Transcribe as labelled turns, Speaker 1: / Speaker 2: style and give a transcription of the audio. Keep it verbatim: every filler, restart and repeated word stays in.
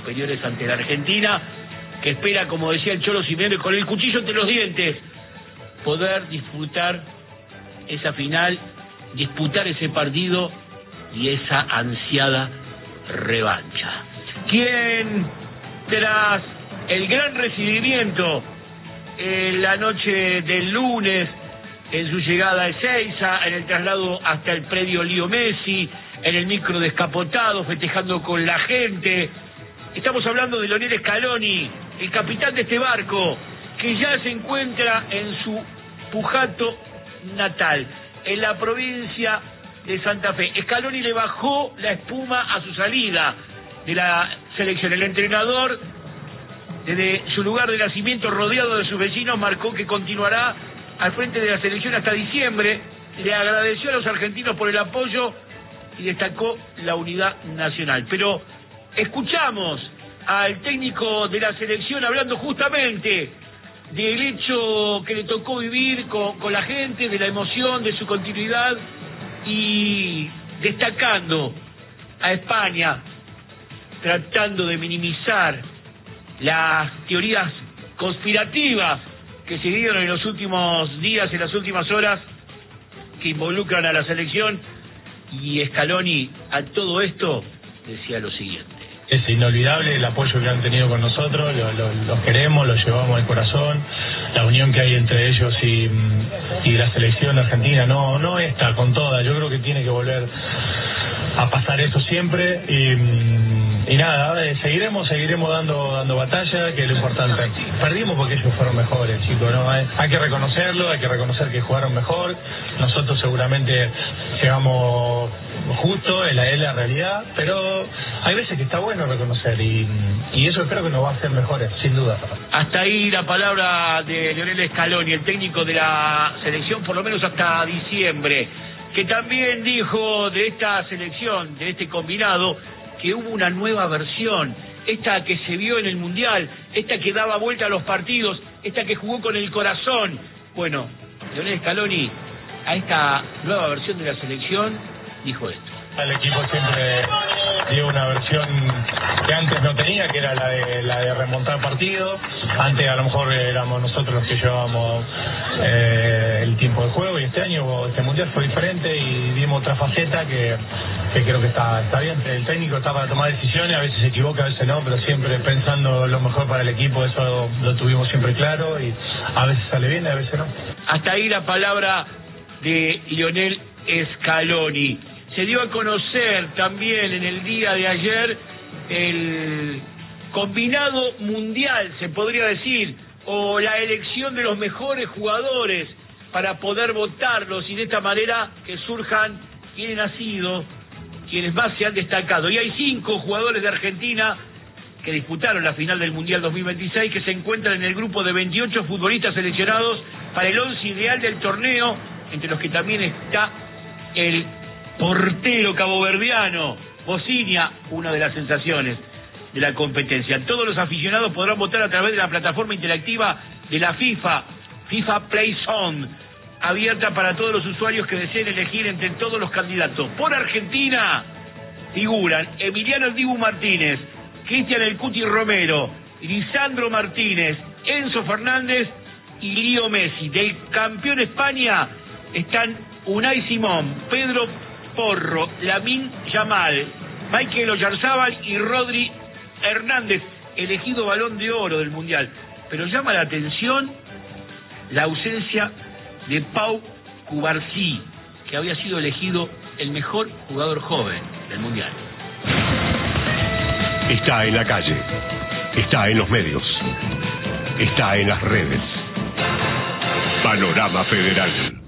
Speaker 1: superiores ante la Argentina, que espera, como decía el Cholo Simeone, con el cuchillo entre los dientes, poder disfrutar esa final, disputar ese partido y esa ansiada revancha. Quien, tras el gran recibimiento en la noche del lunes, en su llegada a Ezeiza, en el traslado hasta el predio Lío Messi, en el micro descapotado, festejando con la gente, estamos hablando de Lionel Scaloni, el capitán de este barco, que ya se encuentra en su Pujato natal, en la provincia de Santa Fe. Scaloni le bajó la espuma a su salida de la selección. El entrenador, desde su lugar de nacimiento, rodeado de sus vecinos, marcó que continuará al frente de la selección hasta diciembre. Le agradeció a los argentinos por el apoyo y destacó la unidad nacional. Pero escuchamos al técnico de la selección hablando justamente del hecho que le tocó vivir con, con la gente, de la emoción, de su continuidad, y destacando a España, tratando de minimizar las teorías conspirativas que se dieron en los últimos días, en las últimas horas, que involucran a la selección. Y Scaloni a todo esto decía lo siguiente:
Speaker 2: es inolvidable el apoyo que han tenido con nosotros, lo, lo, los queremos, los llevamos al corazón, la unión que hay entre ellos y, y la selección argentina no, no está con toda. Yo creo que tiene que volver a pasar eso siempre y, y nada, eh, seguiremos seguiremos dando dando batalla, que es lo importante. Perdimos porque ellos fueron mejores, chicos, ¿no? Hay, hay que reconocerlo, hay que reconocer que jugaron mejor. Nosotros seguramente llegamos justo, es la, es la realidad, pero hay veces que está bueno reconocer y, y eso espero que nos va a hacer mejores, sin duda.
Speaker 1: Hasta ahí la palabra de Lionel Scaloni, el técnico de la selección, por lo menos hasta diciembre, que también dijo de esta selección, de este combinado, que hubo una nueva versión, esta que se vio en el Mundial, esta que daba vuelta a los partidos, esta que jugó con el corazón. Bueno, Lionel Scaloni, a esta nueva versión de la selección, dijo esto.
Speaker 2: El equipo siempre dio una versión que antes no tenía, que era la de la de remontar partidos. Antes a lo mejor éramos nosotros los que llevábamos eh, el tiempo de juego, y este año este mundial fue diferente y dimos otra faceta que, que creo que está, está bien. El técnico está para tomar decisiones, a veces se equivoca, a veces no, pero siempre pensando lo mejor para el equipo. Eso lo tuvimos siempre claro y a veces sale bien y a veces no.
Speaker 1: Hasta ahí la palabra de Lionel Scaloni. Se dio a conocer también en el día de ayer el combinado mundial, se podría decir, o la elección de los mejores jugadores para poder votarlos y de esta manera que surjan quienes han sido, quienes más se han destacado. Y hay cinco jugadores de Argentina que disputaron la final del Mundial dos mil veintiséis, que se encuentran en el grupo de veintiocho futbolistas seleccionados para el once ideal del torneo, entre los que también está el portero caboverdiano Bocinia, una de las sensaciones de la competencia. Todos los aficionados podrán votar a través de la plataforma interactiva de la FIFA, FIFA Play Zone, abierta para todos los usuarios que deseen elegir entre todos los candidatos. Por Argentina figuran Emiliano El Dibu Martínez, Cristian El Cuti Romero, Lisandro Martínez, Enzo Fernández y Lío Messi. Del campeón España están Unai Simón, Pedro Porro, Lamine Yamal, Michael Oyarzábal y Rodri Hernández, elegido Balón de Oro del Mundial. Pero llama la atención la ausencia de Pau Cubarsí, que había sido elegido el mejor jugador joven del Mundial.
Speaker 3: Está en la calle, está en los medios, está en las redes. Panorama Federal.